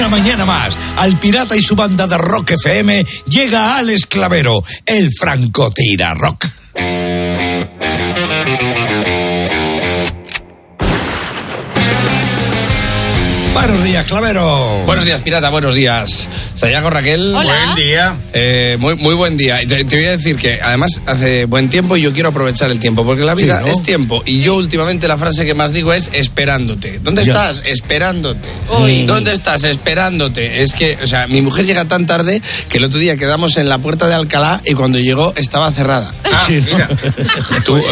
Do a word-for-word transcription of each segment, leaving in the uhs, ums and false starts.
mañana más, al Pirata y su banda de Rock F M, llega Alex Clavero, el francotira rock. Buenos días, Clavero. Buenos días, Pirata, buenos días. Sayago, Raquel. Hola. Buen día. Eh, muy, muy buen día. Te, te voy a decir que además hace buen tiempo y yo quiero aprovechar el tiempo, porque la vida sí, ¿no? es tiempo. Y yo últimamente la frase que más digo es esperándote. ¿Dónde ya. estás? Esperándote. Uy. ¿Dónde estás? Esperándote. Es que, o sea, mi mujer llega tan tarde que el otro día quedamos en la puerta de Alcalá y cuando llegó estaba cerrada. Ah, sí, mira. Tú... No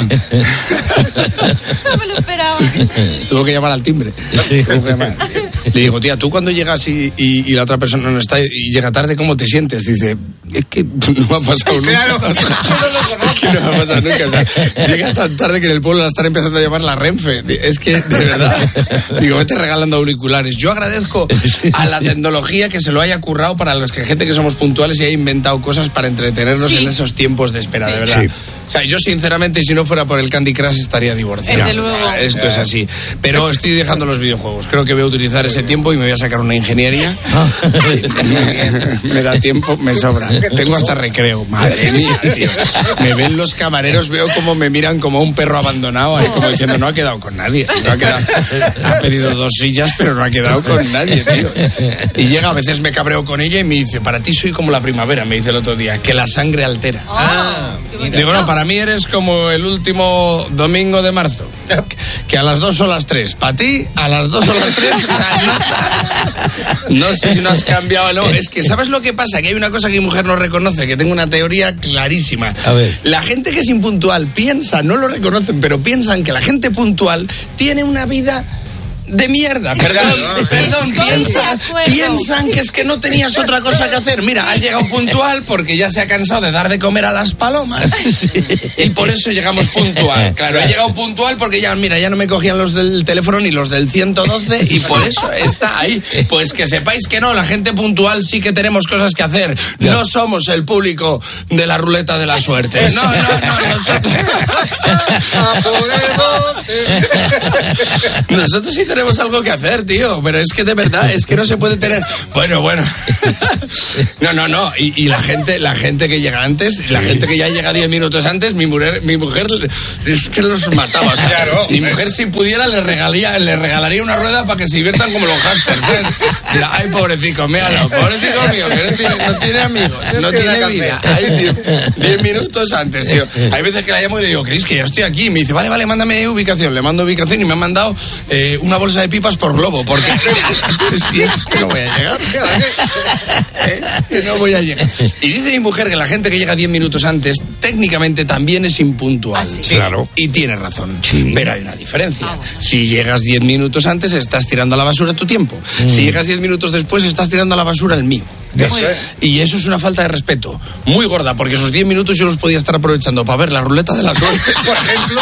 me lo esperaba. Tuvo que llamar al timbre. Sí. Le digo, tía, tú cuando llegas y, y, y la otra persona no está y llega tarde, ¿cómo te sientes? Dice, es que no me ha pasado nunca. Claro, no lo conozco. Es que no me ha pasado nunca. O sea, llega tan tarde que en el pueblo la están empezando a llamar la Renfe. Es que, de verdad, digo, vete regalando auriculares. Yo agradezco a la tecnología que se lo haya currado para los que gente que somos puntuales y haya inventado cosas para entretenernos sí. en esos tiempos de espera, sí. de verdad. Sí. O sea, yo sinceramente, si no fuera por el Candy Crush, estaría divorciado. Desde luego. Esto es así. Pero estoy dejando los videojuegos. Creo que voy a utilizar ese tiempo y me voy a sacar una ingeniería. Sí, me, me da tiempo, me sobra. Tengo hasta recreo. Madre mía, tío. Me ven los camareros, veo como me miran como un perro abandonado, ahí como diciendo, no ha quedado con nadie. No ha, quedado, ha pedido dos sillas, pero no ha quedado con nadie, tío. Y llega, a veces me cabreo con ella y me dice, para ti soy como la primavera, me dice el otro día, que la sangre altera. Oh, ah, digo, no, para mí eres como el último domingo de marzo, que a las dos o las tres. Para ti, a las dos o las tres, o sea, no, no sé si no has cambiado o no. Es que, ¿sabes lo que pasa? Que hay una cosa que mi mujer no reconoce, que tengo una teoría clarísima. A ver. La gente que es impuntual piensa, no lo reconocen, pero piensan que la gente puntual tiene una vida de mierda, perdón, perdón, piensa, piensan que es que no tenías otra cosa que hacer. Mira, ha llegado puntual porque ya se ha cansado de dar de comer a las palomas y por eso llegamos puntual. Claro, he llegado puntual porque ya, mira, ya no me cogían los del teléfono ni los del ciento doce y por eso está ahí. Pues que sepáis que no, la gente puntual sí que tenemos cosas que hacer. No somos el público de la ruleta de la suerte. No, no, no. Nosotros, nosotros sí tenemos tenemos algo que hacer, tío, pero es que de verdad, es que no se puede tener... Bueno, bueno. No, no, no. Y, y la gente la gente que llega antes, sí. la gente que ya llega diez minutos antes, mi mujer, mi mujer es que los mataba. O sea, claro. Mi mujer, si pudiera, le regalaría, le regalaría una rueda para que se diviertan como los hamsters. Mira, ay, pobrecito, míralo, pobrecito mío, que no tiene, no tiene amigos, no, no tiene, tiene vida. Ay, diez minutos antes, tío. Hay veces que la llamo y le digo, Cris, que ya estoy aquí. Y me dice, vale, vale, mándame ubicación. Le mando ubicación y me han mandado eh, una bolsa de pipas por globo, porque si es que no voy a llegar, ¿eh? que no voy a llegar. Y dice mi mujer que la gente que llega diez minutos antes técnicamente también es impuntual. Ah, sí. Claro. Y tiene razón. Sí. Pero hay una diferencia. Ah, bueno. Si llegas diez minutos antes, estás tirando a la basura tu tiempo. Mm. Si llegas diez minutos después, estás tirando a la basura el mío. Eso es. Y eso es una falta de respeto muy gorda, porque esos diez minutos yo los podía estar aprovechando para ver la ruleta de la suerte, por ejemplo.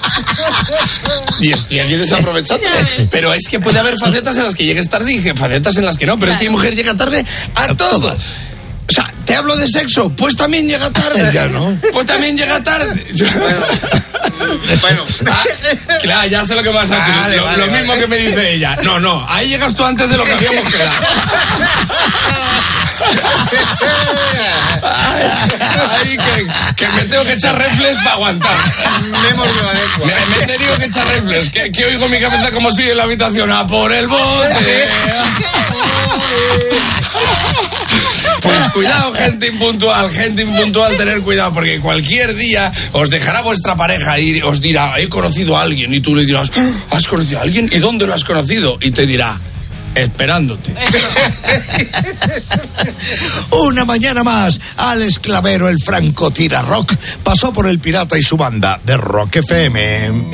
Y estoy aquí desaprovechando. Pero es que puede haber facetas en las que llegues tarde y facetas en las que no. Pero es que mi mujer llega tarde a, a todo. todo. O sea, te hablo de sexo, pues también llega tarde. Ya no. Pues también llega tarde. Bueno, ah, claro, ya sé lo que vas a decir. Vale, lo vale, lo mismo vale. que me dice ella. No, no, ahí llegas tú antes de lo que habíamos quedado. Ay, ay, que, que me tengo que echar reflex para aguantar. Me, me he tenido que echar reflex. Que, que oigo mi cabeza como sigue en la habitación. A por el bote. Pues cuidado, gente impuntual, gente impuntual, tener cuidado, porque cualquier día os dejará vuestra pareja y os dirá, he conocido a alguien, y tú le dirás, ¿has conocido a alguien? ¿Y dónde lo has conocido? Y te dirá, esperándote. Una mañana más, Alex Clavero, el francotira rock, pasó por el Pirata y su banda de Rock F M.